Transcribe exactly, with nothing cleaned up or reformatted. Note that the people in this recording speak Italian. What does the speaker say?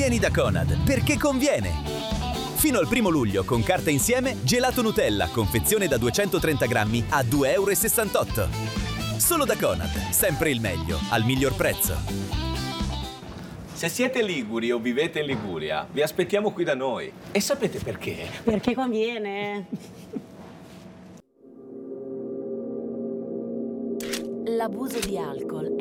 Vieni da Conad, perché conviene! Fino al primo luglio, con carta insieme, gelato Nutella, confezione da duecentotrenta grammi a due e sessantotto euro. Solo da Conad, sempre il meglio, al miglior prezzo. Se siete liguri o vivete in Liguria, vi aspettiamo qui da noi. E sapete perché? Perché conviene. L'abuso di alcol